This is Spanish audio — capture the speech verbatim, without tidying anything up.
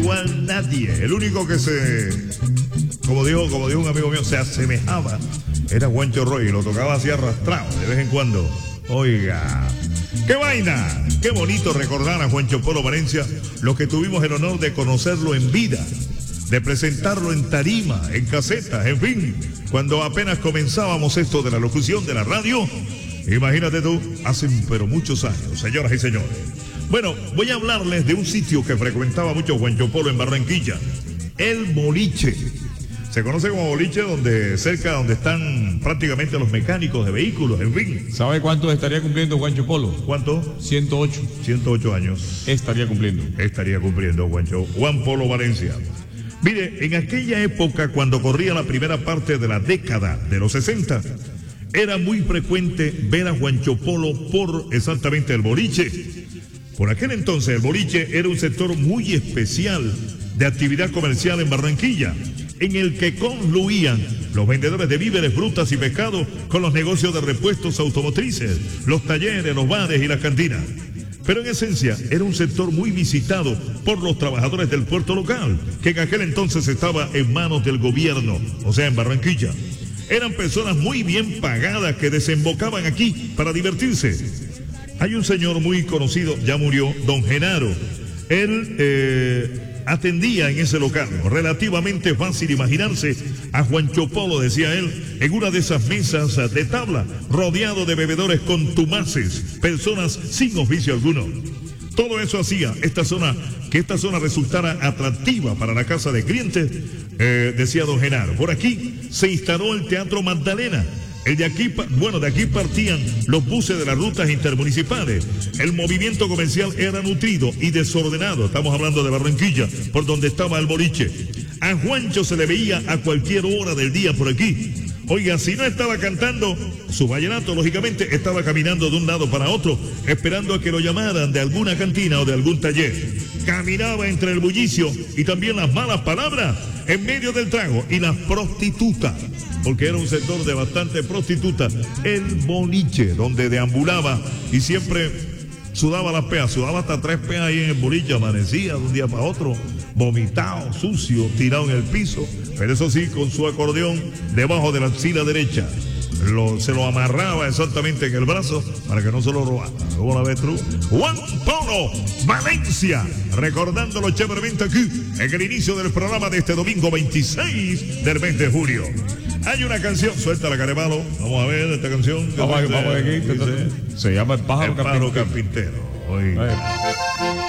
igual nadie. El único que se, como dijo, como dijo un amigo mío, se asemejaba era Juancho Roy, y lo tocaba así arrastrado de vez en cuando. Oiga, ¡qué vaina! Qué bonito recordar a Juancho Polo Valencia, los que tuvimos el honor de conocerlo en vida, de presentarlo en tarima, en casetas, en fin, cuando apenas comenzábamos esto de la locución de la radio. Imagínate tú, hace pero muchos años, señoras y señores. Bueno, voy a hablarles de un sitio que frecuentaba mucho Juancho Polo en Barranquilla, el Boliche. Se conoce como Boliche, donde cerca donde están prácticamente los mecánicos de vehículos, en fin. ¿Sabe cuánto estaría cumpliendo Juancho Polo? ¿Cuánto? ciento ocho. ciento ocho años. Estaría cumpliendo. Estaría cumpliendo Juancho. Juan Polo Valencia. Mire, en aquella época, cuando corría la primera parte de la década de los sesenta, era muy frecuente ver a Juancho Polo por exactamente el Boliche. Por aquel entonces el Boliche era un sector muy especial de actividad comercial en Barranquilla, en el que confluían los vendedores de víveres, frutas y pescados con los negocios de repuestos automotrices, los talleres, los bares y las cantinas. Pero en esencia era un sector muy visitado por los trabajadores del puerto local, que en aquel entonces estaba en manos del gobierno, o sea, en Barranquilla. Eran personas muy bien pagadas que desembocaban aquí para divertirse. Hay un señor muy conocido, ya murió, don Genaro. Él eh, atendía en ese local. Relativamente fácil imaginarse a Juancho Polo, decía él, en una de esas mesas de tabla, rodeado de bebedores contumaces, personas sin oficio alguno. Todo eso hacía esta zona, que esta zona resultara atractiva para la casa de clientes, eh, decía don Genaro. Por aquí se instaló el Teatro Magdalena. El de aquí, bueno, de aquí partían los buses de las rutas intermunicipales. El movimiento comercial era nutrido y desordenado. Estamos hablando de Barranquilla, por donde estaba el Boliche. A Juancho se le veía a cualquier hora del día por aquí. Oiga, si no estaba cantando su vallenato, lógicamente estaba caminando de un lado para otro, esperando a que lo llamaran de alguna cantina o de algún taller. Caminaba entre el bullicio y también las malas palabras en medio del trago y las prostitutas, porque era un sector de bastante prostitutas, el Boliche, donde deambulaba y siempre sudaba las peas, sudaba hasta tres peas ahí en el Boliche, amanecía de un día para otro, vomitado, sucio, tirado en el piso, pero eso sí, con su acordeón debajo de la axila derecha. Lo, se lo amarraba exactamente en el brazo para que no se lo robara. ¿Cómo la ves tú? Juan Polo Valencia, recordándolo chéveremente aquí en el inicio del programa de este domingo veintiséis del mes de julio. Hay una canción, suelta la Carevalo. Vamos a ver esta canción. Vamos, vamos aquí. Dice, se llama El Pájaro El Pájaro Carpintero. Carpintero. Oiga.